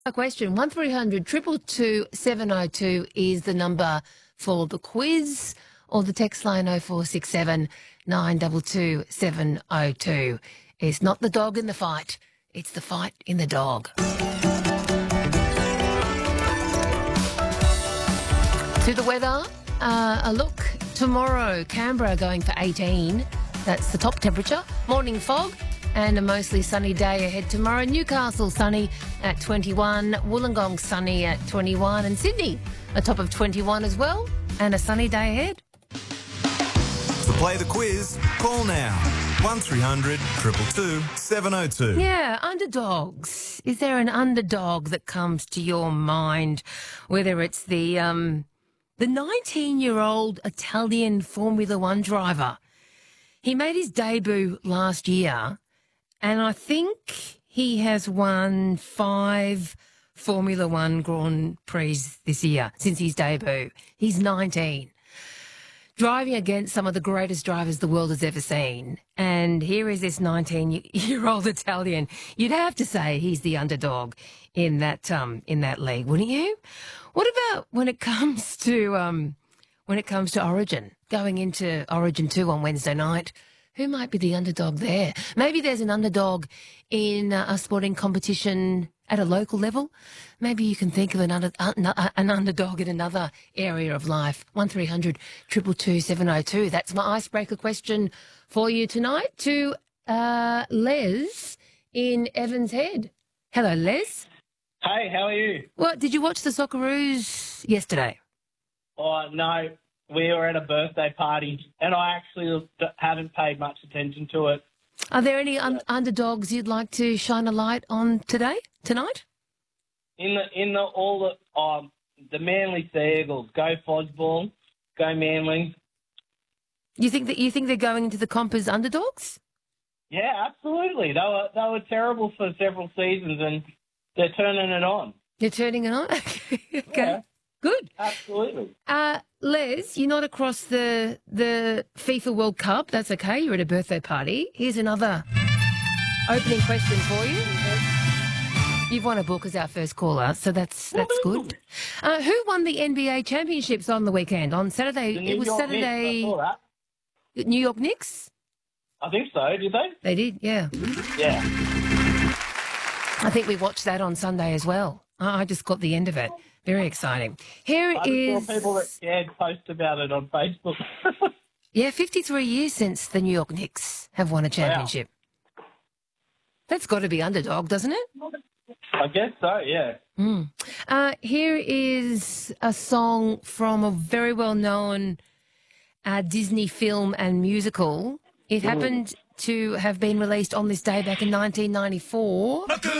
A question, 1300 222 702 is the number for the quiz, or the text line 0467 922 702. It's not the dog in the fight, it's the fight in the dog. To the weather, a look. Tomorrow, Canberra going for 18. That's the top temperature. Morning fog and a mostly sunny day ahead tomorrow. Newcastle sunny at 21. Wollongong sunny at 21. And Sydney a top of 21 as well. And a sunny day ahead. To play the quiz, call now. 1300 222 702. Yeah, underdogs. Is there an underdog that comes to your mind? Whether it's the 19-year-old Italian Formula One driver. He made his debut last year, and I think he has won 5 Formula One Grand Prix this year since his debut. He's 19. Driving against some of the greatest drivers the world has ever seen. And here is this 19-year-old Italian. You'd have to say he's the underdog in that league, wouldn't you? What about when it comes to Origin, going into Origin 2 on Wednesday night? Who might be the underdog there? Maybe there's an underdog in a sporting competition at a local level. Maybe you can think of an underdog in another area of life. 1300 222 702. That's my icebreaker question for you tonight. To Les in Evans Head. Hello, Les. Hey, how are you? Well, did you watch the Socceroos yesterday? Oh, no, we were at a birthday party, and I actually haven't paid much attention to it. Are there any underdogs you'd like to shine a light on tonight? The Manly Sea Eagles, go Fosball, go Manly. You think they're going into the comp as underdogs? Yeah, absolutely. They were terrible for several seasons, and they're turning it on. You're turning it on? Okay. Yeah. Good. Absolutely. Les, you're not across the FIFA World Cup. That's okay. You're at a birthday party. Here's another opening question for you. You've won a book as our first caller, so that's good. Who won the NBA championships on the weekend? On Saturday. It was Saturday. Knicks, I saw that. New York Knicks? I think so. Did they? They did, yeah. Yeah. I think we watched that on Sunday as well. I just got the end of it. Very exciting. Here I is... saw people that post about it on Facebook. Yeah, 53 years since the New York Knicks have won a championship. Wow. That's got to be underdog, doesn't it? I guess so, yeah. Here is a song from a very well-known Disney film and musical. It happened to have been released on this day back in 1994.